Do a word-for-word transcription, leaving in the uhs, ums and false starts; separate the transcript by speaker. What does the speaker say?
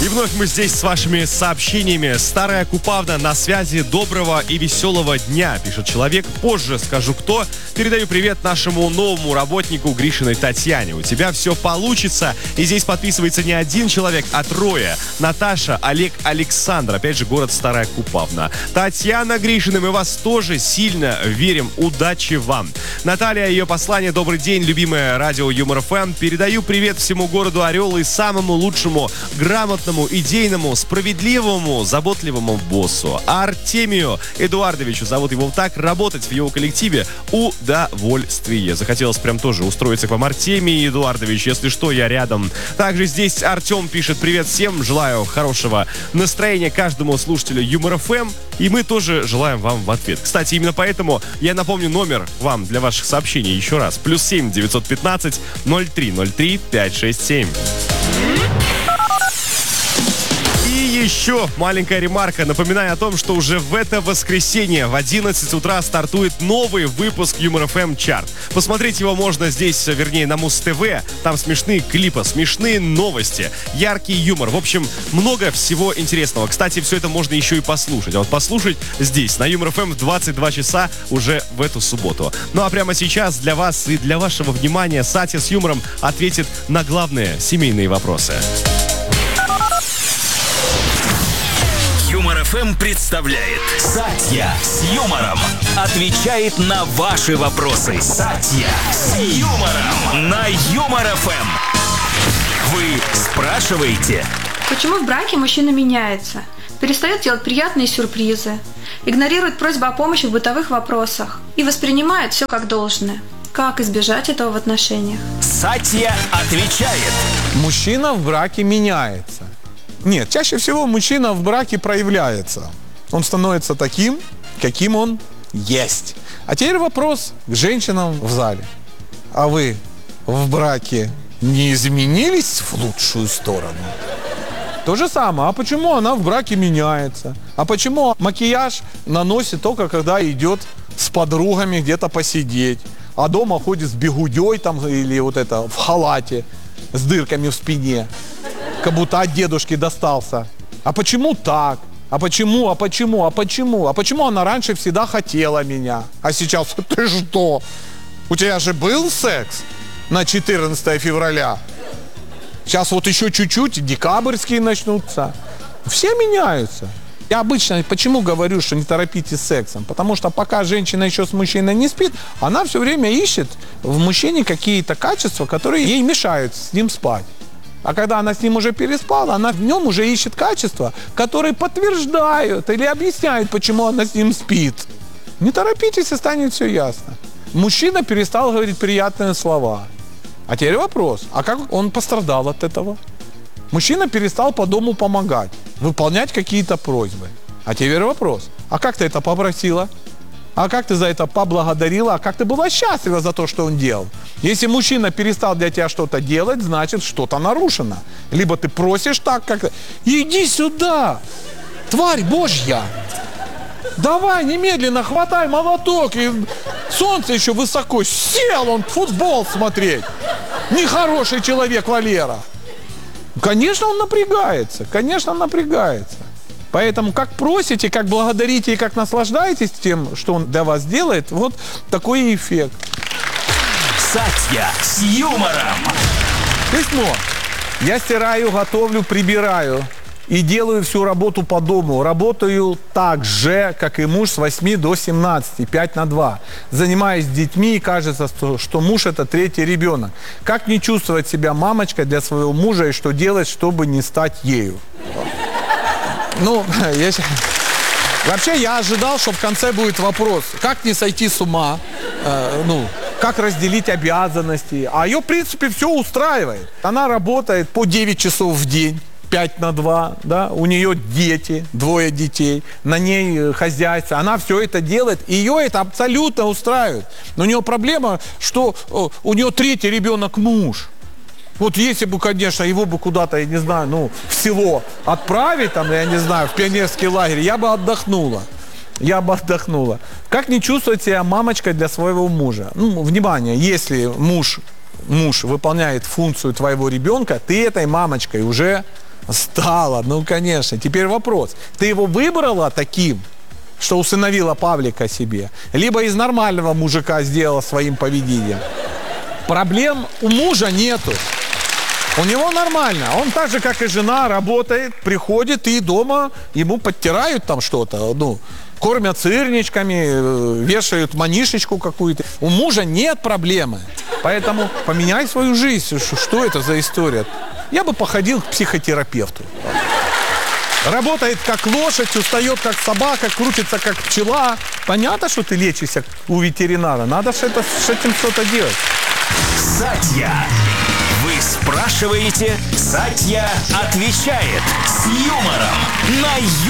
Speaker 1: И вновь мы здесь с вашими сообщениями. Старая Купавна на связи. Доброго и веселого дня, пишет человек. Позже скажу кто. Передаю привет нашему новому работнику Гришиной Татьяне. У тебя все получится. И здесь подписывается не один человек, а трое. Наташа, Олег, Александр. Опять же, город Старая Купавна. Татьяна Гришина, мы вас тоже сильно верим. Удачи вам. Наталья, ее послание. Добрый день, любимое радио Юмор эф эм. Передаю привет всему городу Орел и самому лучшему, грамотному, идейному, справедливому, заботливому боссу Артемию Эдуардовичу, зовут его так, работать в его коллективе удовольствие. Захотелось прям тоже устроиться к вам, Артемий Эдуардович, если что, я рядом. Также здесь Артем пишет: привет всем, желаю хорошего настроения каждому слушателю Юмор эф эм, и мы тоже желаем вам в ответ. Кстати, именно поэтому я напомню номер вам для ваших сообщений еще раз. Плюс семь девятьсот пятнадцать ноль три ноль три пять шесть семь. Еще маленькая ремарка. Напоминаю о том, что уже в это воскресенье в одиннадцать утра стартует новый выпуск Юмор эф эм Чарт. Посмотреть его можно здесь, вернее, на Муз-ТВ. Там смешные клипы, смешные новости, яркий юмор. В общем, много всего интересного. Кстати, все это можно еще и послушать. А вот послушать здесь, на Юмор эф эм в двадцать два часа уже в эту субботу. Ну а прямо сейчас для вас и для вашего внимания Сатя с юмором ответит на главные семейные вопросы.
Speaker 2: Юмор эф эм представляет Сатья с юмором. Отвечает на ваши вопросы. Сатья с юмором на Юмор эф эм. Вы спрашиваете?
Speaker 3: Почему в браке мужчина меняется? Перестает делать приятные сюрпризы, игнорирует просьбы о помощи в бытовых вопросах и воспринимает все как должное. Как избежать этого в отношениях?
Speaker 2: Сатья отвечает.
Speaker 4: Мужчина в браке меняется. Нет, чаще всего мужчина в браке проявляется. Он становится таким, каким он есть. А теперь вопрос к женщинам в зале. А вы в браке не изменились в лучшую сторону? То же самое. А почему она в браке меняется? А почему макияж наносит только когда идет с подругами где-то посидеть? А дома ходит с бигудей там или вот это в халате с дырками в спине? Как будто от дедушки достался. А почему так? А почему? А почему? А почему? А почему она раньше всегда хотела меня? А сейчас ты что? У тебя же был секс на четырнадцатое февраля? Сейчас вот еще чуть-чуть, декабрьские начнутся. Все меняются. Я обычно почему говорю, что не торопитесь с сексом? Потому что пока женщина еще с мужчиной не спит, она все время ищет в мужчине какие-то качества, которые ей мешают с ним спать. А когда она с ним уже переспала, она в нем уже ищет качества, которые подтверждают или объясняют, почему она с ним спит. Не торопитесь, и станет все ясно. Мужчина перестал говорить приятные слова. А теперь вопрос, а как он пострадал от этого? Мужчина перестал по дому помогать, выполнять какие-то просьбы. А теперь вопрос, а как ты это попросила? А как ты за это поблагодарила? А как ты была счастлива за то, что он делал? Если мужчина перестал для тебя что-то делать, значит, что-то нарушено. Либо ты просишь так, как... Иди сюда, тварь божья! Давай немедленно хватай молоток. И солнце еще высоко. Сел он футбол смотреть. Нехороший человек Валера. Конечно, он напрягается. Конечно, он напрягается. Поэтому как просите, как благодарите и как наслаждаетесь тем, что он для вас делает, вот такой эффект.
Speaker 2: Сатья с юмором.
Speaker 4: Письмо. Я стираю, готовлю, прибираю и делаю всю работу по дому. Работаю так же, как и муж, с восьми до семнадцати, пять на два. Занимаюсь с детьми, и кажется, что муж – это третий ребенок. Как не чувствовать себя мамочкой для своего мужа и что делать, чтобы не стать ею? Ну, я... Вообще, я ожидал, что в конце будет вопрос, как не сойти с ума, э, ну, как разделить обязанности. А ее, в принципе, все устраивает. Она работает по девять часов в день, пять на два, да, у нее дети, двое детей, на ней хозяйство, она все это делает, и ее это абсолютно устраивает. Но у нее проблема, что о, у нее третий ребенок муж. Вот если бы, конечно, его бы куда-то, я не знаю, ну, в село отправить, там, я не знаю, в пионерский лагерь, я бы отдохнула. Я бы отдохнула. Как не чувствовать себя мамочкой для своего мужа? Ну, внимание, если муж, муж выполняет функцию твоего ребенка, ты этой мамочкой уже Стало, ну, конечно. Теперь вопрос. Ты его выбрала таким, что усыновила Павлика себе, либо из нормального мужика сделала своим поведением? Проблем у мужа нету. У него нормально. Он так же, как и жена, работает, приходит, и дома ему подтирают там что-то, ну, кормят сырничками, вешают манишечку какую-то. У мужа нет проблемы. Поэтому поменяй свою жизнь. Что это за история? Я бы походил к психотерапевту. Работает как лошадь, устает как собака, крутится как пчела. Понятно, что ты лечишься у ветеринара. Надо с этим что-то делать.
Speaker 2: Сатья. Вы спрашиваете, Сатья отвечает с юмором на